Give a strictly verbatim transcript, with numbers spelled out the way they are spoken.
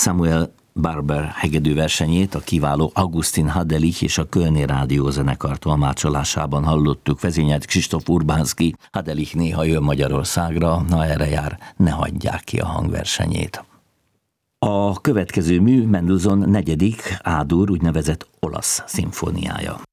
Samuel Barber hegedűversenyét a kiváló Augustin Hadelich és a Kölni Rádiózenekar tolmácsolásában hallottuk. Vezényelt Krzysztof Urbánszky. Hadelich néha jön Magyarországra, na erre jár, ne hagyják ki a hangversenyét. A következő mű Mendelssohn negyedik A-dur úgynevezett olasz szimfóniája.